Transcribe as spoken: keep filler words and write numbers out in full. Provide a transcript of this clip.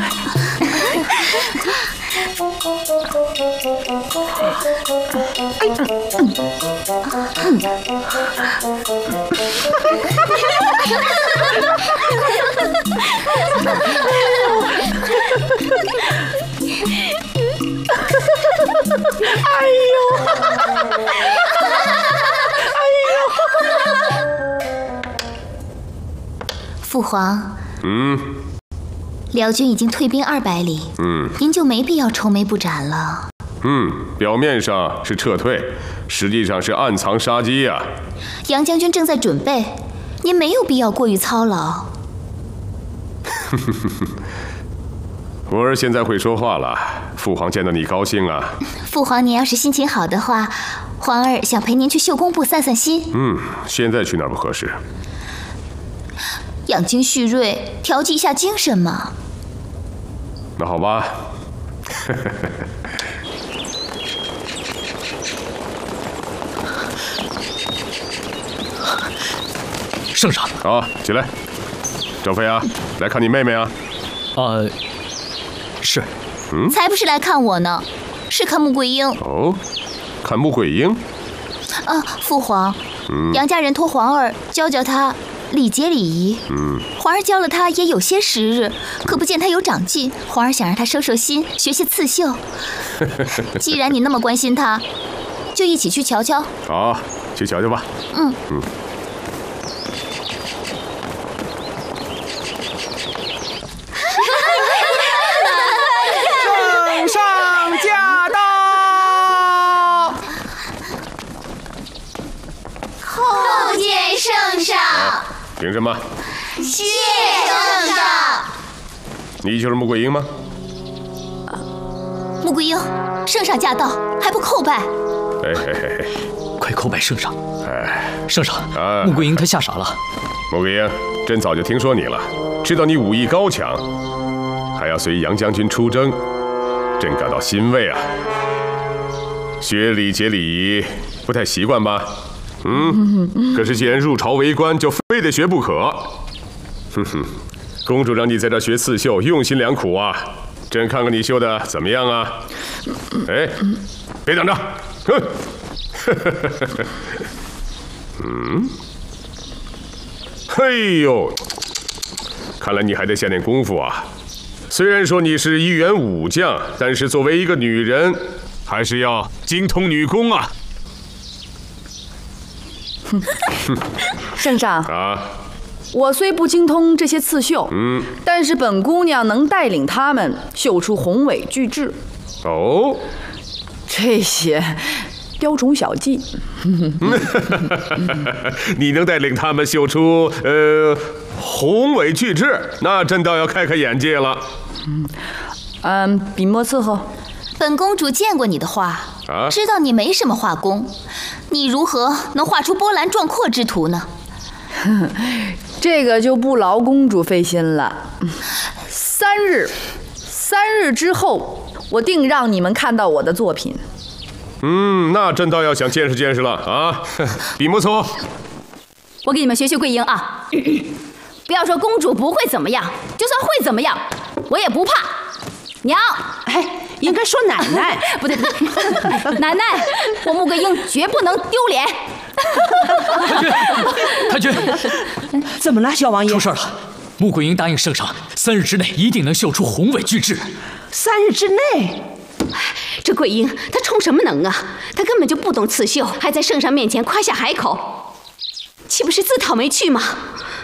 哎呦！哎呦！父皇， 嗯， 辽军已经退兵二百里， 嗯， 您就没必要愁眉不展了。 嗯，表面上是撤退，实际上是暗藏杀机呀。 杨将军正在准备，您没有必要过于操劳。 我儿现在会说话了，父皇见到你高兴啊。 父皇，您要是心情好的话，皇儿想陪您去绣宫部散散心。 嗯，现在去哪儿不合适？ 养精蓄锐，调剂一下精神嘛。 那好吧。 圣上， 好，起来。张飞啊，来看你妹妹啊。 呃，是。 嗯， 才不是来看我呢，是看穆桂英。 哦，看穆桂英。 啊，父皇， 嗯， 杨家人托皇儿教教他礼节礼仪。 嗯， 皇儿教了他也有些时日，可不见他有长进。皇儿想让他收收心，学些刺绣。既然你那么关心他，就一起去瞧瞧。 好，去瞧瞧吧。 嗯嗯。 圣上驾到！ 叩见圣上。 啊，凭什么？ 谢圣上。 你就是穆桂英吗？ 穆桂英，圣上驾到，还不叩拜？ 哎嘿嘿嘿， 快叩拜圣上！ 哎， 圣上， 啊， 穆桂英她吓傻了。 穆桂英，朕早就听说你了，知道你武艺高强，还要随杨将军出征，朕感到欣慰啊。学礼节礼仪不太习惯吧？嗯，可是既然入朝为官，就非得学不可。哼哼，公主让你在这学刺绣，用心良苦啊。朕看看你绣的怎么样啊？哎，别等着，哼！嗯，嘿呦，看来你还得下点功夫啊。虽然说你是一员武将，但是作为一个女人，还是要精通女工啊。 圣上啊， 我虽不精通这些刺绣， 嗯， 但是本姑娘能带领他们绣出宏伟巨制。 哦， 这些雕虫小技， 你能带领他们绣出呃宏伟巨制，那朕倒要开开眼界了。 嗯，嗯，笔墨伺候。 本公主见过你的画， 啊， 知道你没什么画工，你如何能画出波澜壮阔之图呢？ 这个就不劳公主费心了。三日，三日之后，我定让你们看到我的作品。 嗯，那朕倒要想见识见识了啊！笔墨伺候。 我给你们学学桂英啊，不要说公主不会怎么样，就算会怎么样，我也不怕。娘， 哎，应该说奶奶， 不对不对，奶奶，我穆桂英绝不能丢脸。 太君， 怎么了，小王爷？ 出事了！穆桂英答应圣上，三日之内一定能绣出宏伟巨制。 三日之内？ 这桂英她充什么能啊？她根本就不懂刺绣，还在圣上面前夸下海口，岂不是自讨没趣吗？